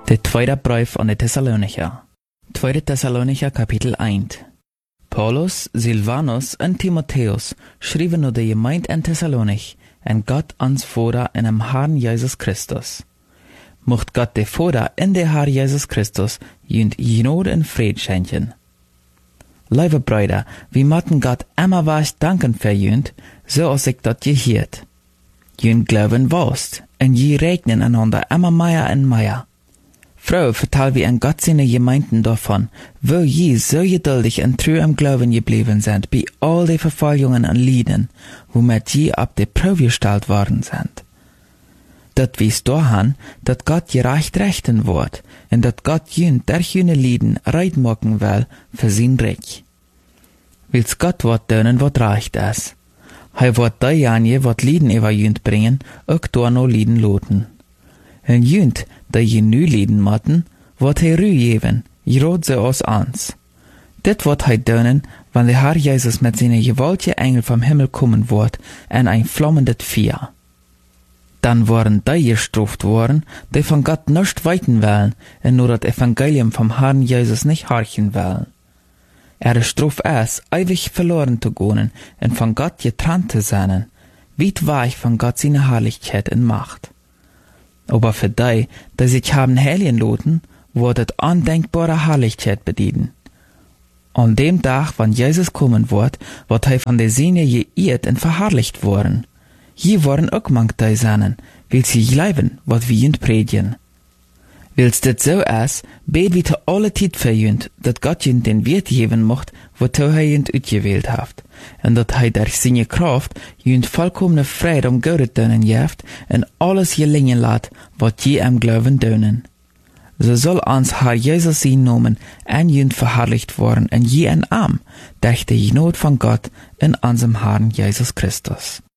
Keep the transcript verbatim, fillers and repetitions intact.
De tweede brief aan de Thessalonicher. Tweede Thessalonicher kapitel één. Paulus, Silvanus en Timotheus schreven naar de gemeente in Thessalonich en God ons Vader in hem Herrn Jesus Christus. Mocht God de Vader in de Herr Jesus Christus junt genade en vrede schenken. Lieve Brüder, wir moeten God immer was danken für junt, zoals ik dat je hiert. Junt glauben wost, en je regnen einander immer mehr en mehr. Frau, vertel wie an Gott seine Gemeinden davon, wo je so geduldig und treu am Glauben geblieben sind, bei all den Verfolgungen und Leiden, womit je ab der Probe gestellt worden sind. Dat wies daran, dat Gott gerecht rechten wird, und dat Gott jün durch jene Leiden reit machen will für sein Reich. Wils Gott wat dönen wat recht is. Hij wird diejenigen wat Leiden über jünt bringen, auch da no Leiden loten. En jünt, die je nu Leiden matten, wird hij Ruhe geben, gerade so als ans. Dit wird hij dönen, wann der Herr Jesus mit seinen gewaltigen Engel vom Himmel kommen wird, in ein flammendes Feuer. Dann worden die gestraft worden, die von Gott nicht weiten wollen, und nur das Evangelium vom Herrn Jesus nicht horchen wollen. Er straf es, ewig verloren zu gehen und von Gott getrennt zu sein, weit weg von Gott seine Herrlichkeit und Macht. Aber für die, die sich haben heilen lassen, wird es undenkbare Herrlichkeit bedienen. An dem Tag, wann Jesus kommen wird, wird er von der Sinne geehrt und verherrlicht worden. Je worden auch manche sein, weil sie glauben, was wir jünt predigen. Wils dit so is, bet wie te alle Zeit für jünt, dat Gott jünt den Wert geben mocht, wozu er jünt utgewählt haft, und dat hij durch seine Kraft jünt vollkommene Freude um Gott dönen jeft, und alles gelingen laat, wat je am Glauben dönen. So soll uns Herr Jesus sein Namen en jünt verherrlicht worden, en je en am, durch die Not von Gott in unserem Herrn Jesus Christus.